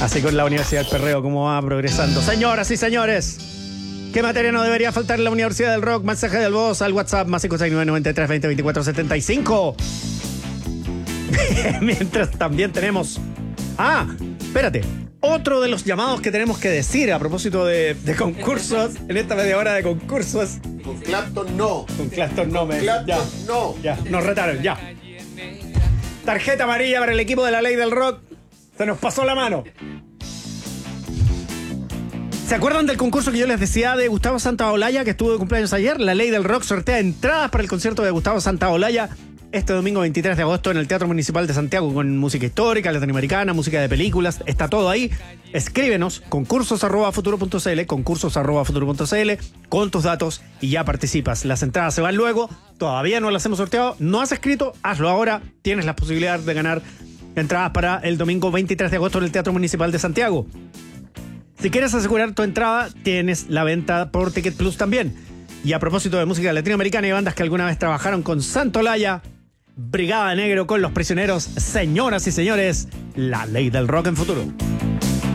Así con la Universidad del Perreo, cómo va progresando. Señoras y señores, ¿qué materia no debería faltar en la Universidad del Rock? Mensaje del voz al WhatsApp más 569-93-20-24-75. Mientras también tenemos... espérate. Otro de los llamados que tenemos que decir a propósito de concursos, en esta media hora de concursos. Con Clapton no. Con Clapton no me... Clapton no. Ya, nos retaron, ya. Tarjeta amarilla para el equipo de la Ley del Rock. Se nos pasó la mano. ¿Se acuerdan del concurso que yo les decía de Gustavo Santaolalla, que estuvo de cumpleaños ayer? La Ley del Rock sortea entradas para el concierto de Gustavo Santaolalla este domingo 23 de agosto en el Teatro Municipal de Santiago, con música histórica, latinoamericana, música de películas. Está todo ahí. Escríbenos, concursos@futuro.cl, concursos@futuro.cl, con tus datos y ya participas. Las entradas se van luego. Todavía no las hemos sorteado. No has escrito, hazlo ahora. Tienes la posibilidad de ganar entradas para el domingo 23 de agosto en el Teatro Municipal de Santiago. Si quieres asegurar tu entrada, tienes la venta por Ticket Plus también. Y a propósito de música latinoamericana y bandas que alguna vez trabajaron con Santaolalla, Brigada Negro con Los Prisioneros, señoras y señores, la Ley del Rock en Futuro.